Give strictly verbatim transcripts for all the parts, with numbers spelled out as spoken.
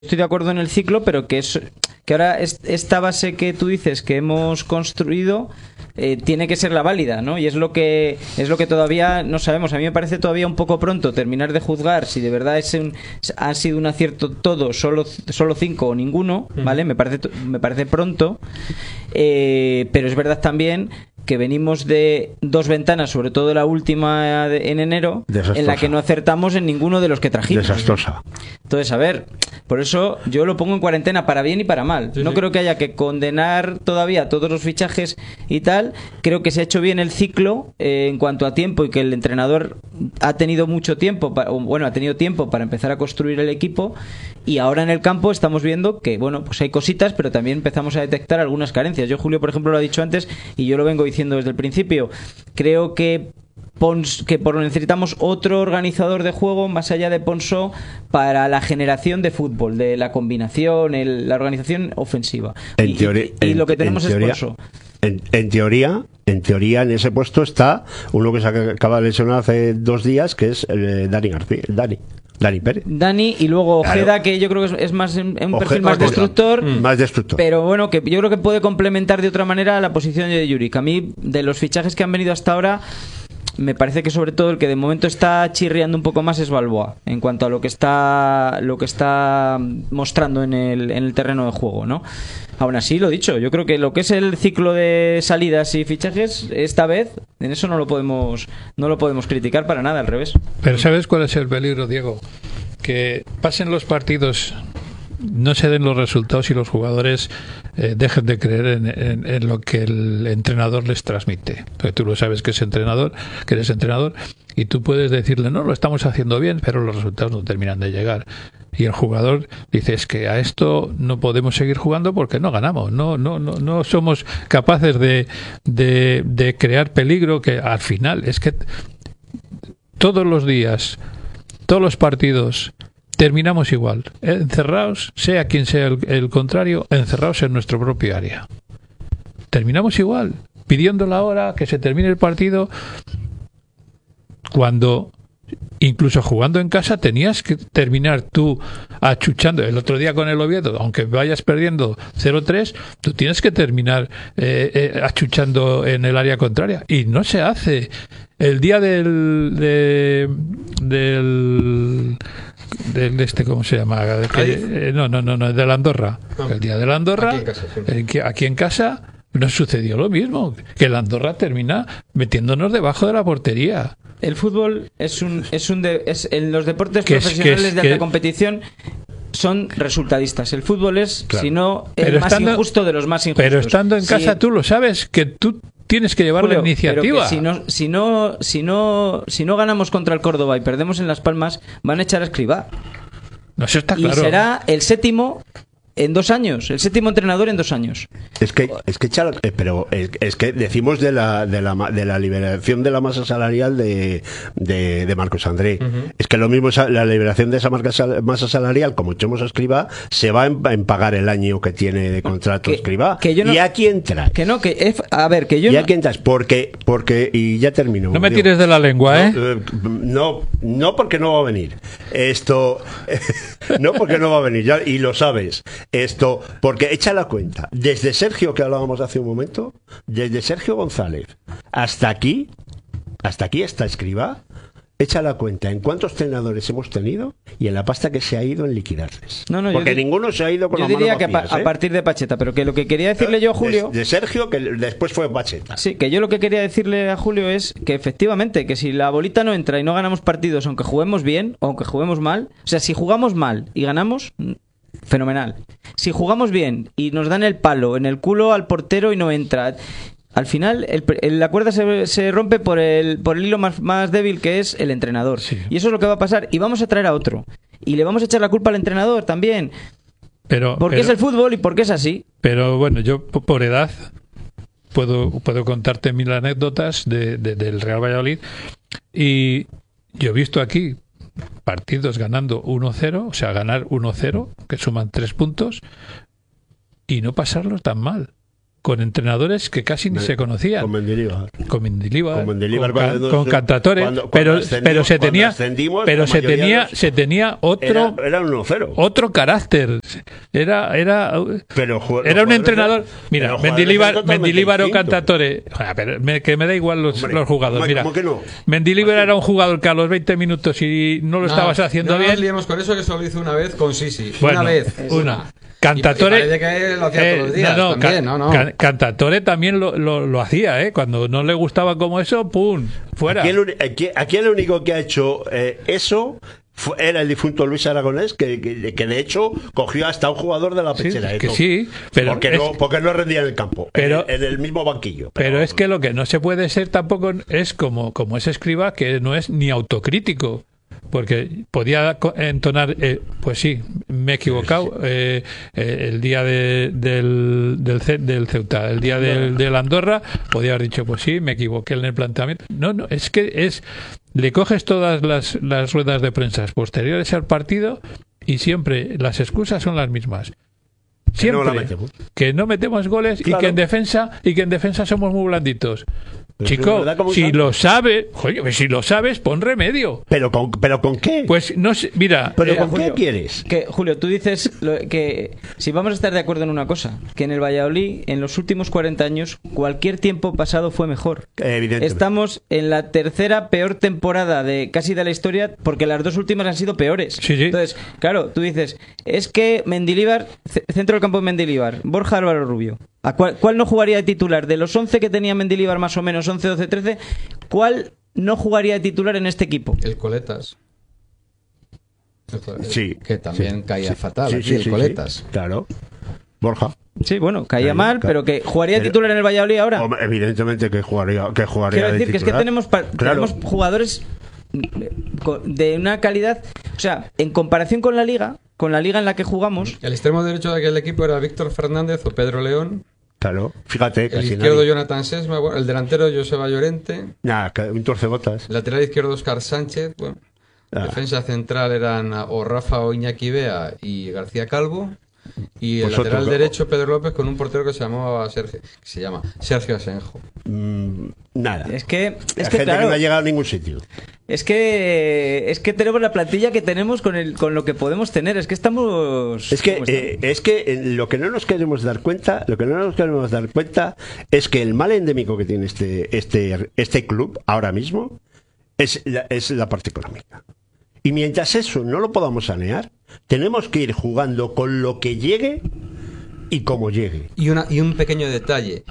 estoy de acuerdo en el ciclo, pero que es que ahora es, esta base que tú dices que hemos construido eh, tiene que ser la válida, ¿no? Y es lo que es lo que todavía no sabemos. A mí me parece todavía un poco pronto terminar de juzgar si de verdad es un, ha sido un acierto todo, solo solo cinco o ninguno, ¿vale? Me parece me parece pronto, eh, pero es verdad también que venimos de dos ventanas, sobre todo la última de, en enero, desastrosa, en la que no acertamos en ninguno de los que trajimos. Desastrosa. Entonces, a ver, por eso yo lo pongo en cuarentena para bien y para mal. Sí, no sí. creo que haya que condenar todavía todos los fichajes y tal. Creo que se ha hecho bien el ciclo eh, en cuanto a tiempo y que el entrenador ha tenido mucho tiempo, para, bueno, ha tenido tiempo para empezar a construir el equipo, y ahora en el campo estamos viendo que, bueno, pues hay cositas, pero también empezamos a detectar algunas carencias. Yo, Julio, por ejemplo, lo ha dicho antes y yo lo vengo diciendo desde el principio. Creo que Pons, que por necesitamos otro organizador de juego más allá de Ponsó para la generación de fútbol, de la combinación, el, la organización ofensiva. En y, teoría, y, y en, lo que tenemos en teoría, es Ponsó. En, en teoría, en teoría, en ese puesto está uno que se acaba de lesionar hace dos días, que es eh, Dani García, Dani. Dani Pérez. Dani y luego Ojeda, claro, que yo creo que es, es más un perfil Ojeda, más destructor, mm. más destructor. Pero bueno, que yo creo que puede complementar de otra manera la posición de Juric. A mí, de los fichajes que han venido hasta ahora, me parece que sobre todo el que de momento está chirriando un poco más es Balboa, en cuanto a lo que está lo que está mostrando en el, en el terreno de juego, ¿no? Aún así, lo dicho, yo creo que lo que es el ciclo de salidas y fichajes, esta vez, en eso no lo podemos no lo podemos criticar para nada, al revés. Pero ¿sabes cuál es el peligro, Diego? Que pasen los partidos, no se den los resultados y los jugadores eh, dejen de creer en, en, en lo que el entrenador les transmite. Porque tú lo sabes que es entrenador, que eres entrenador, y tú puedes decirle, no, lo estamos haciendo bien, pero los resultados no terminan de llegar. Y el jugador dice, es que a esto no podemos seguir jugando porque no ganamos, no, no, no, no somos capaces de, de, de crear peligro, que al final es que todos los días, todos los partidos, terminamos igual, encerrados, sea quien sea el, el contrario, encerrados en nuestro propio área. Terminamos igual, pidiendo la hora, que se termine el partido, cuando incluso jugando en casa tenías que terminar tú achuchando. El otro día con el Oviedo, aunque vayas perdiendo cero tres, tú tienes que terminar eh, eh, achuchando en el área contraria, y no se hace. El día del de, del del este, ¿cómo se llama? De que, eh, no, no, no, no, de la Andorra. No. El día de la Andorra, aquí en casa, sí. eh, aquí en casa nos sucedió lo mismo, que la Andorra termina metiéndonos debajo de la portería. El fútbol es un es un de, es en los deportes que profesionales es, que es, de alta que... competición son resultadistas. El fútbol es, claro, si no, el pero más estando, injusto de los más injustos. Pero estando en casa, si, tú lo sabes, que tú tienes que llevar, Julio, la iniciativa. Si no, si no, si no, si no ganamos contra el Córdoba y perdemos en Las Palmas, van a echar a Escribá. No, eso está claro. Y será el séptimo en dos años, el séptimo entrenador en dos años. Es que, es que, pero es, es que decimos de la, de la, de la liberación de la masa salarial de, de, de Marcos André. Uh-huh. Es que lo mismo, la liberación de esa masa salarial, como echemos a Escribá, se va en, en pagar el año que tiene de contrato Escribá. No, ¿Y a quién traes? Que no, que es, a ver, que yo ¿Y no... a quién traes? Porque, porque, y ya termino. No me digo, tires de la lengua, ¿eh? No, no, no porque no va a venir. Esto, no porque no va a venir, ya, y lo sabes. Esto, porque echa la cuenta, desde Sergio, que hablábamos hace un momento, desde Sergio González hasta aquí, hasta aquí está Escribá, echa la cuenta en cuántos entrenadores hemos tenido y en la pasta que se ha ido en liquidarles. No, no, porque ninguno se ha ido con yo las manos diría que vacías, a, ¿eh? a partir de Pacheta, pero que lo que quería decirle yo a Julio... De, de Sergio, que después fue Pacheta. Sí, que yo lo que quería decirle a Julio es que efectivamente, que si la bolita no entra y no ganamos partidos, aunque juguemos bien o aunque juguemos mal, o sea, si jugamos mal y ganamos... fenomenal. Si jugamos bien y nos dan el palo en el culo al portero y no entra, al final el, el, la cuerda se, se rompe por el, por el hilo más, más débil, que es el entrenador. Sí. Y eso es lo que va a pasar. Y vamos a traer a otro. Y le vamos a echar la culpa al entrenador también. Pero, porque pero, es el fútbol y porque es así. Pero bueno, yo por edad puedo, puedo contarte mil anécdotas de, de, del Real Valladolid. Y yo he visto aquí partidos ganando uno cero, o sea, ganar uno cero, que suman tres puntos, y no pasarlo tan mal. con entrenadores que casi ni Me, se conocían. Con Mendilibar. Con Mendilibar, con, Mendilibar, con, cuando, con Cantatore, cuando, cuando pero, pero se tenía, pero se tenía, los, se tenía otro, era, era uno cero. Otro carácter. Era, era, pero, era un entrenador. Mira, Mendilibar, Mendilibar o Cantatore, pero me, que me da igual los, hombre, los jugadores. Mira, ¿cómo que no? Mendilibar era un jugador que a los veinte minutos y no lo no, estabas haciendo no bien. No nos liemos con eso, que solo hizo una vez con Sisi. Bueno, una vez. Una. Cantatore, y, y que lo hacía eh, todos los días no, no, también, can, no, no. Can, Cantatore también lo, lo, lo hacía, ¿eh? Cuando no le gustaba como eso, ¡pum! Fuera. Aquí el, aquí, aquí el único que ha hecho eh, eso fue, era el difunto Luis Aragonés, que, que, que de hecho cogió hasta un jugador de la pechera. Sí, que sí, pero porque, es, no, porque no rendía en el campo, pero, en, el, en el mismo banquillo. Pero, pero es que lo que no se puede ser tampoco es como, como ese Escribá, que no es ni autocrítico. Porque podía entonar, eh, pues sí, me he equivocado eh, eh, el día de, del, del, del Ceuta, el día del, del Andorra, podía haber dicho, pues sí, me equivoqué en el planteamiento. No, no, es que es le coges todas las, las ruedas de prensa posteriores al partido y siempre las excusas son las mismas. Siempre que no, metemos. que no metemos goles claro. y que en defensa y que en defensa somos muy blanditos. Chico, si sabe? lo sabes, oye, si lo sabes, pon remedio. ¿Pero con, pero con qué? Pues no sé, mira. ¿Pero eh, con Julio, qué quieres? Que, Julio, tú dices lo, que si vamos a estar de acuerdo en una cosa, que en el Valladolid, en los últimos cuarenta años, cualquier tiempo pasado fue mejor. Evidentemente. Estamos en la tercera peor temporada de casi de la historia, porque las dos últimas han sido peores. Sí, sí. Entonces, claro, tú dices, es que Mendilibar, centro del campo de Mendilibar, Borja Álvaro Rubio. ¿A cuál, ¿Cuál no jugaría de titular? De los once que tenía Mendilibar más o menos, once, doce, trece, ¿cuál no jugaría de titular en este equipo? El Coletas. El Coletas. Sí. Que también sí, caía sí, fatal, sí, aquí, sí, el sí, Coletas. Sí, claro. Borja. Sí, bueno, caía Ahí, mal, claro. pero que jugaría de titular en el Valladolid ahora. Hombre, evidentemente que jugaría, que jugaría Quiero decir de que es que tenemos, pa- claro. tenemos jugadores de una calidad, o sea, en comparación con la liga, con la liga en la que jugamos. El extremo derecho de aquel equipo era Víctor Fernández o Pedro León. Claro, fíjate. El izquierdo nadie. Jonathan Sesma, bueno, el delantero Joseba Llorente. Nah, un torcebotas. El lateral izquierdo Oscar Sánchez. Bueno, ah. Defensa central eran o Rafa o Iñaki Bea y García Calvo. Y el Vosotros, lateral ¿no? derecho Pedro López con un portero que se llamaba Sergio, que se llama Sergio Asenjo. Mm, nada. Es que es la que gente claro, que no ha llegado a ningún sitio. Es que es que tenemos la plantilla que tenemos con el con lo que podemos tener. Es que estamos. Es que eh, es que eh, lo que no nos queremos dar cuenta, lo que no nos queremos dar cuenta es que el mal endémico que tiene este este este club ahora mismo es la, es la parte económica. Y mientras eso no lo podamos sanear, tenemos que ir jugando con lo que llegue y como llegue. Y, una, y un pequeño detalle.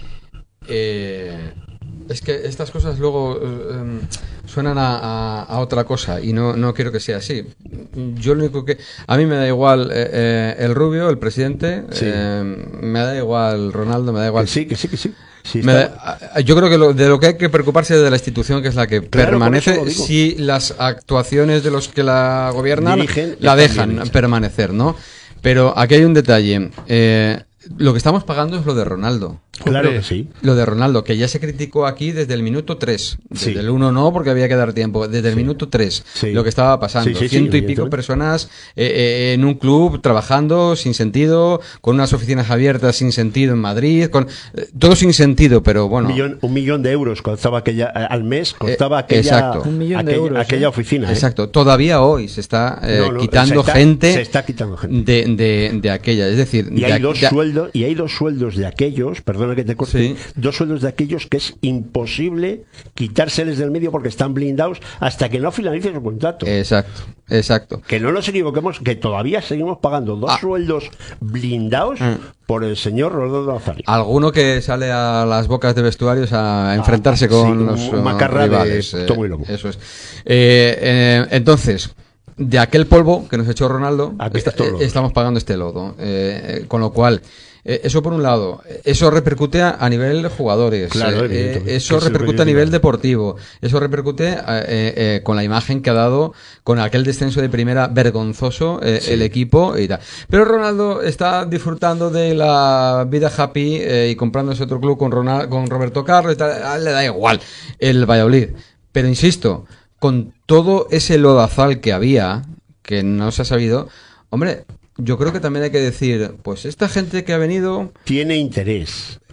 Eh, es que estas cosas luego eh, suenan a, a, a otra cosa y no, no quiero que sea así. Yo lo único que... A mí me da igual eh, eh, el Rubio, el presidente, sí. eh, me da igual Ronaldo, me da igual... Que sí, que sí, que sí. Sí, da, yo creo que lo, de lo que hay que preocuparse es de la institución, que es la que claro, permanece, si las actuaciones de los que la gobiernan Dirigen, la dejan permanecer, ¿no? Pero aquí hay un detalle. Eh, lo que estamos pagando es lo de Ronaldo. Claro que sí. Lo de Ronaldo, que ya se criticó aquí desde el minuto tres. Desde sí. el uno no, porque había que dar tiempo. Desde el sí. minuto tres, sí. lo que estaba pasando. Sí, sí, Ciento sí, y pico personas eh, eh, en un club trabajando sin sentido, con unas oficinas abiertas sin sentido en Madrid, con eh, todo sin sentido, pero bueno. Un millón, un millón de euros costaba aquella, al mes, costaba aquella, exacto. un millón de aquella, euros, aquella ¿eh? oficina. Exacto. ¿eh? Todavía hoy se está eh, no, no, quitando se está, gente, se está quitando gente. De, de, de aquella. Es decir, y de, hay dos de, sueldos, y hay dos sueldos de aquellos, perdona que te corte, sí. dos sueldos de aquellos que es imposible quitárseles del medio porque están blindados hasta que no finalice su contrato. Exacto, exacto. Que no nos equivoquemos, que todavía seguimos pagando dos ah. sueldos blindados mm. por el señor Rodolfo Nazario. Alguno que sale a las bocas de vestuarios a enfrentarse ah, con sí, los un macarra rivales. De tomo y lomo. Eh, eso es. Eh, eh, entonces, de aquel polvo que nos echó Ronaldo, está, eh, estamos pagando este lodo. Eh, con lo cual... Eh, eso por un lado, eso repercute a, a nivel jugadores, claro, eh, eso repercute a nivel deportivo, eso repercute eh, eh, con la imagen que ha dado con aquel descenso de primera vergonzoso eh, sí. el equipo y tal. Pero Ronaldo está disfrutando de la vida happy eh, y comprándose otro club con, Ronald, con Roberto Carlos y tal, le da igual el Valladolid. Pero insisto, con todo ese lodazal que había, que no se ha sabido, hombre... Yo creo que también hay que decir, pues esta gente que ha venido... Tiene interés.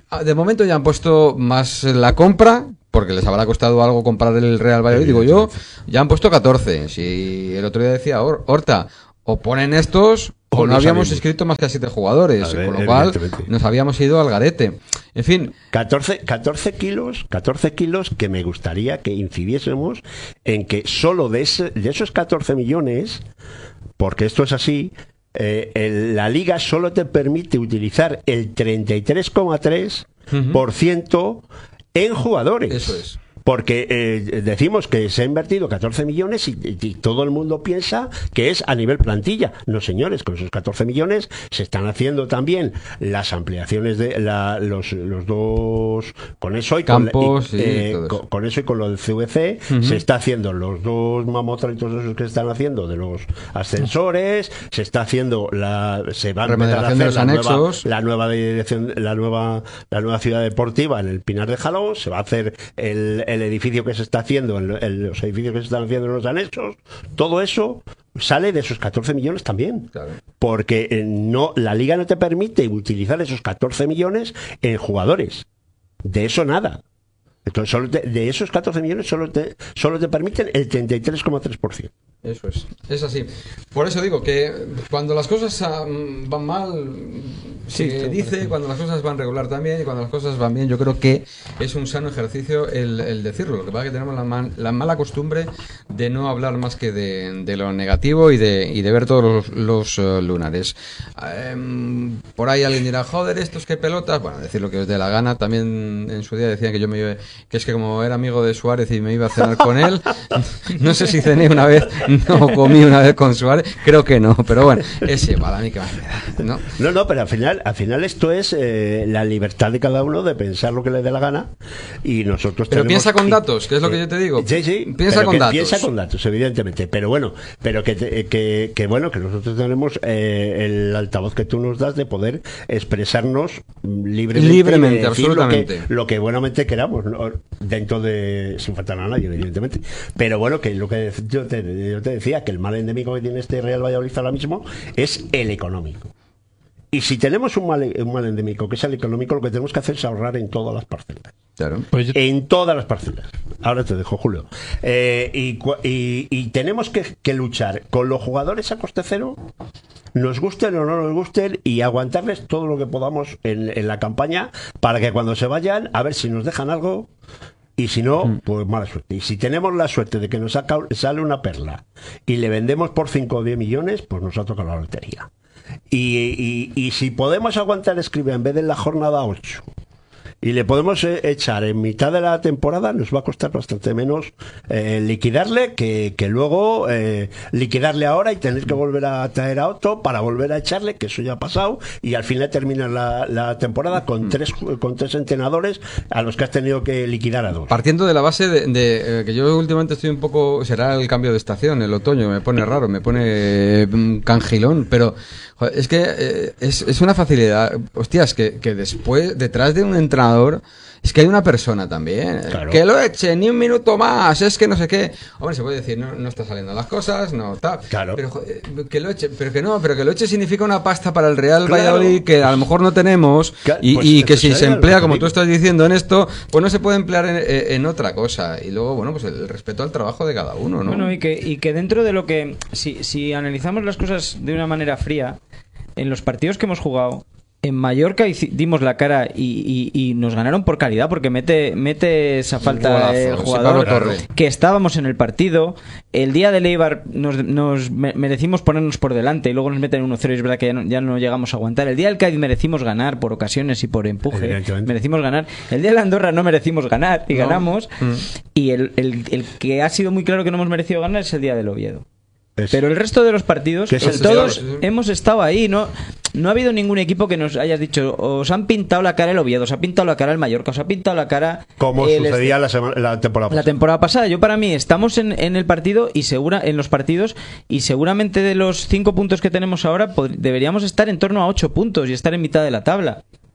de momento ya han puesto más la compra, porque les habrá costado algo comprar el Real Valladolid, digo yo, ya han puesto catorce. Si el otro día decía Horta, o ponen estos o, o no habíamos inscrito más que a siete jugadores, ver, con lo cual nos habíamos ido al garete. En fin, catorce, catorce kilos, catorce kilos que me gustaría que incidiésemos en que solo de, ese, de esos catorce millones, porque esto es así, eh, el, la liga solo te permite utilizar el treinta y tres coma tres por ciento uh-huh. en jugadores. Eso es. Porque eh, decimos que se ha invertido catorce millones y, y, y todo el mundo piensa que es a nivel plantilla. No, señores, con esos catorce millones se están haciendo también las ampliaciones de la, los, los dos... Con eso y con, Campos, y, eh, sí, con, con eso y con lo del C V C uh-huh. se está haciendo los dos mamotraitos esos que se están haciendo de los ascensores, se está haciendo la... se va a empezar a hacer la nueva, la nueva dirección, la nueva, la nueva ciudad deportiva en el Pinar de Jalón, se va a hacer el, el el edificio que se está haciendo, el, el, los edificios que se están haciendo en los anexos, todo eso sale de esos catorce millones también. Claro. Porque eh, no, la liga no te permite utilizar esos catorce millones en jugadores. De eso nada. Entonces, solo te, de esos catorce millones solo te, solo te permiten el treinta y tres coma tres por ciento. Eso es, es así. Por eso digo que cuando las cosas van mal, sí, se dice, cuando las cosas van regular también, y cuando las cosas van bien, yo creo que es un sano ejercicio el, el decirlo. Lo que pasa es que tenemos la, man, la mala costumbre de no hablar más que de, de lo negativo y de, y de ver todos los, los uh, lunares. Um, por ahí alguien dirá, joder, estos que pelotas. Bueno, decir lo que os dé la gana. También en su día decían que yo me iba, que es que como era amigo de Suárez y me iba a cenar con él, no sé si cené una vez. No comí una vez con Suárez, creo que no, pero bueno, ese para mí que más me da, ¿no? No, no, pero al final, al final esto es eh, la libertad de cada uno de pensar lo que le dé la gana y nosotros pero tenemos... piensa con datos, que es lo que yo te digo. Sí, sí, piensa con datos. Piensa con datos, evidentemente, pero bueno, pero que, que, que bueno, que nosotros tenemos eh, el altavoz que tú nos das de poder expresarnos libremente, libremente, absolutamente. Lo que, lo que buenamente queramos, ¿no? Dentro de, sin faltar a nadie, evidentemente, pero bueno, que lo que yo te, yo te decía, que el mal endémico que tiene este Real Valladolid ahora mismo es el económico. Y si tenemos un mal, un mal endémico que es el económico, lo que tenemos que hacer es ahorrar en todas las parcelas. Claro. Pues yo... En todas las parcelas. Ahora te dejo, Julio. Eh, y, y, y tenemos que, que luchar con los jugadores a coste cero, nos gusten o no nos gusten, y aguantarles todo lo que podamos en, en la campaña para que cuando se vayan, a ver si nos dejan algo. Y si no, pues mala suerte. Y si tenemos la suerte de que nos saca, sale una perla y le vendemos por cinco o diez millones, pues nos ha tocado la lotería. Y, y, y si podemos aguantar Escribá en vez de la jornada ocho y le podemos eh, echar en mitad de la temporada, nos va a costar bastante menos eh, liquidarle que, que luego eh, liquidarle ahora y tener que volver a traer a otro para volver a echarle, que eso ya ha pasado, y al final termina la, la temporada con tres con tres entrenadores a los que has tenido que liquidar a dos. Partiendo de la base de, de eh, que yo últimamente estoy un poco, será el cambio de estación, el otoño, me pone raro, me pone eh, cangilón, pero joder, es que eh, es, es una facilidad, hostias, que, que después, detrás de un entrenador, es que hay una persona también. Claro. Que lo eche ni un minuto más, es que no sé qué. Hombre, se puede decir, no, no está saliendo las cosas, no tal. Claro. Pero joder, que lo eche, pero que no, pero que lo eche significa una pasta para el Real Claro. Valladolid que a lo mejor no tenemos y, pues y que si se sería emplea, como tú estás diciendo, en esto, pues no se puede emplear en, en otra cosa. Y luego, bueno, pues el respeto al trabajo de cada uno, ¿no? Bueno, y que, y que dentro de lo que... Si, si analizamos las cosas de una manera fría, en los partidos que hemos jugado, en Mallorca dimos la cara y, y, y nos ganaron por calidad, porque mete, mete esa falta el jugador que estábamos en el partido. El día de Eibar nos, nos merecimos ponernos por delante y luego nos meten uno cero y es verdad que ya no, ya no llegamos a aguantar. El día del Cádiz merecimos ganar por ocasiones y por empuje, merecimos ganar. El día de la Andorra no merecimos ganar y no. ganamos. Mm. Y el, el, el que ha sido muy claro que no hemos merecido ganar es el día del Oviedo. Es, pero el resto de los partidos, pues todos hemos estado ahí, ¿no? No ha habido ningún equipo que nos hayas dicho, os han pintado la cara el Oviedo, os ha pintado la cara el Mallorca, os ha pintado la cara... Como el sucedía este, la, semana, la temporada pasada. La temporada pasada. Yo para mí estamos en, en el partido y segura en los partidos y seguramente de los cinco puntos que tenemos ahora pod- deberíamos estar en torno a ocho puntos y estar en mitad de la tabla.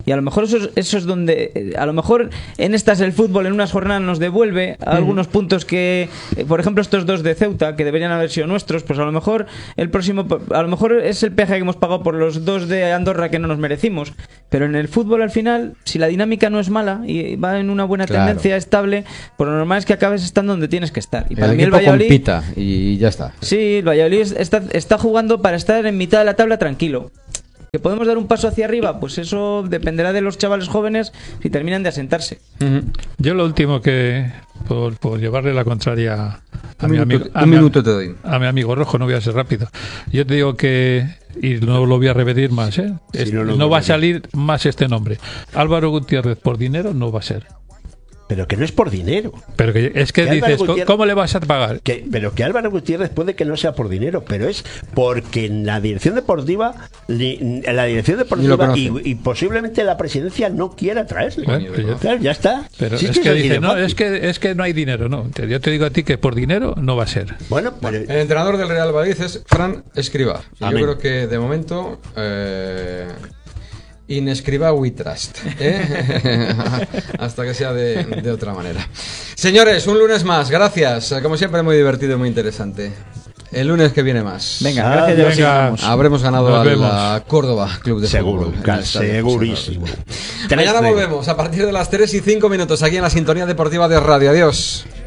Y a lo mejor eso es, eso es donde, a lo mejor en estas el fútbol en unas jornadas nos devuelve uh-huh. algunos puntos que, por ejemplo, estos dos de Ceuta, que deberían haber sido nuestros, pues a lo mejor el próximo, a lo mejor es el peaje que hemos pagado por los dos de Andorra que no nos merecimos. Pero en el fútbol al final, si la dinámica no es mala y va en una buena claro. tendencia estable, pues lo normal es que acabes estando donde tienes que estar. Y para el mí el Valladolid compita y ya está. Sí, el Valladolid está, está jugando para estar en mitad de la tabla tranquilo. ¿Que podemos dar un paso hacia arriba? Pues eso dependerá de los chavales jóvenes si terminan de asentarse. Uh-huh. Yo lo último que, por, por llevarle la contraria a un mi minuto, amigo, a un mi, minuto te doy. A mi amigo Rojo, no voy a ser rápido. Yo te digo que, y no lo voy a repetir más, ¿eh? Si es, no, no, no no va a salir más este nombre. Álvaro Gutiérrez por dinero no va a ser. Pero que no es por dinero. Pero que es que, que dices, ¿cómo le vas a pagar? Que, pero que Álvaro Gutiérrez puede que no sea por dinero, pero es porque en la dirección deportiva, en la dirección deportiva y, y posiblemente la presidencia no quiera traerle. Bueno, pues ya, claro, ya está. Pero si es, es que, que es, dice, no, es que es que no hay dinero, no. Yo te digo a ti que por dinero no va a ser. Bueno, pero... el entrenador del Real Valladolid es Fran Escribá. Y yo creo que de momento. Eh... In Escribá we trust, ¿eh? Hasta que sea de, de otra manera. Señores, un lunes más, gracias. Como siempre, muy divertido y muy interesante. El lunes que viene más. Venga, gracias. Ah, venga. Ya Habremos ganado a la Córdoba Club de Seguro, Fútbol. Seguro, segurísimo. Mañana volvemos a partir de las tres y cinco minutos aquí en la Sintonía Deportiva de Radio. Adiós.